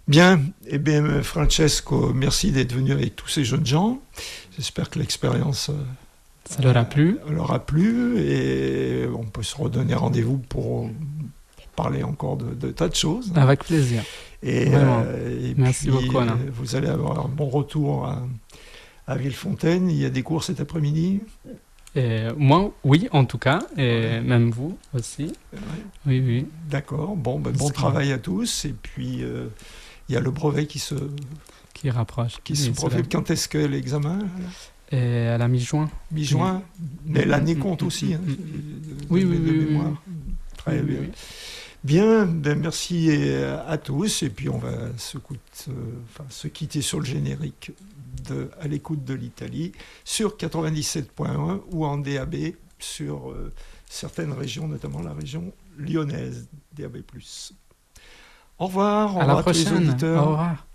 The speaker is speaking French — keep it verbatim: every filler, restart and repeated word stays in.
Bien, eh bien, Francesco, merci d'être venu avec tous ces jeunes gens. J'espère que l'expérience... Ça leur a plu. Euh, leur a plu et on peut se redonner rendez-vous pour, pour parler encore de, de tas de choses. Avec plaisir. Et, euh, et Merci puis, beaucoup, Alain. Euh, vous allez avoir un bon retour à, à Villefontaine. Il y a des cours cet après-midi. Et moi, oui, en tout cas, et ouais. Même vous aussi. Ouais. Oui, oui. D'accord. Bon, ben, bon travail à tous. Et puis, euh, il y a le brevet qui se... Qui rapproche. Qui se profile. Quand est-ce que l'examen ? Et à la mi-juin. Mi-juin, oui. Mais l'année compte aussi. Hein, oui, de, oui, de oui, mémoire. oui. Très oui, bien. Oui. Bien, ben merci à tous. Et puis on va se, coûte, euh, enfin, se quitter sur le générique de À l'écoute de l'Italie sur quatre-vingt-dix-sept point un ou en D A B sur euh, certaines régions, notamment la région lyonnaise, D A B plus. Au revoir, au à la revoir à tous les prochaine. auditeurs. Au revoir.